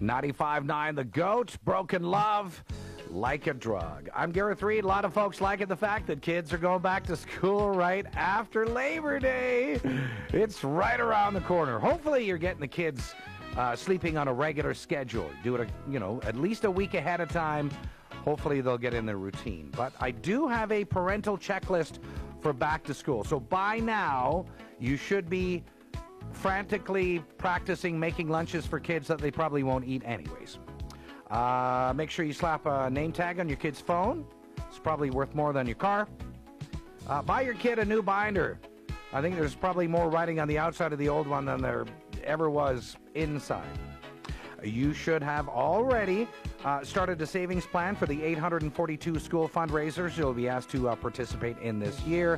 95.9 The Goat, Broken Love, Like a Drug. I'm Gareth Reed. A lot of folks liking the fact that kids are going back to school right after Labor Day. It's right around the corner. Hopefully you're getting the kids sleeping on a regular schedule. Do it, at least a week ahead of time. Hopefully they'll get in their routine. But I do have a parental checklist for back to school. So by now, you should be frantically practicing making lunches for kids that they probably won't eat anyways. Make sure you slap a name tag on your kid's phone. It's probably worth more than your car. Buy your kid a new binder. I think there's probably more writing on the outside of the old one than there ever was inside. You should have already started a savings plan for the 842 school fundraisers you'll be asked to participate in this year.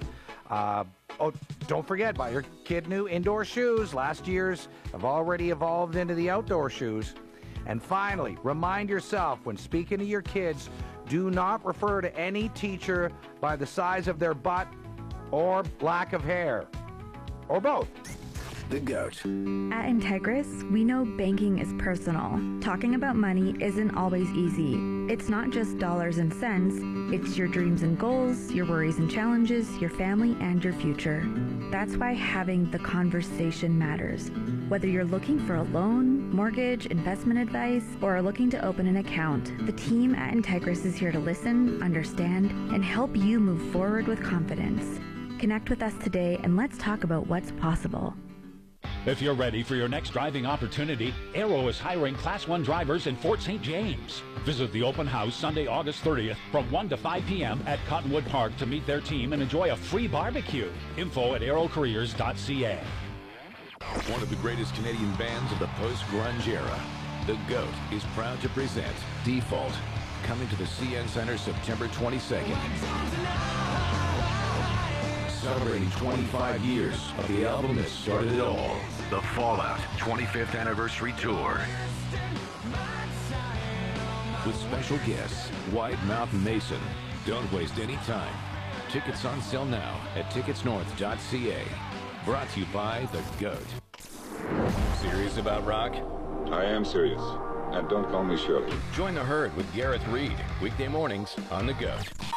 Don't forget, buy your kid new indoor shoes. Last year's have already evolved into the outdoor shoes. And finally, remind yourself when speaking to your kids, do not refer to any teacher by the size of their butt or lack of hair, or both. The Goat. At Integris, we know banking is personal. Talking about money isn't always easy. It's not just dollars and cents. It's your dreams and goals, your worries and challenges, your family, and your future. That's why having the conversation matters. Whether you're looking for a loan, mortgage, investment advice, or are looking to open an account, the team at Integris is here to listen, understand, and help you move forward with confidence. Connect with us today and let's talk about what's possible. If you're ready for your next driving opportunity, Aero is hiring Class 1 drivers in Fort St. James. Visit the open house Sunday, August 30th from 1 to 5 p.m. at Cottonwood Park to meet their team and enjoy a free barbecue. Info at aerocareers.ca. One of the greatest Canadian bands of the post-grunge era, The Goat is proud to present Default, coming to the CN Center September 22nd. Celebrating 25 years of the album that started it all. The Fallout 25th Anniversary Tour. With special guests, Wide Mouth Mason. Don't waste any time. Tickets on sale now at ticketsnorth.ca. Brought to you by The Goat. Serious about rock? I am serious. And don't call me Shirley. Join the herd with Gareth Reed. Weekday mornings on The Goat.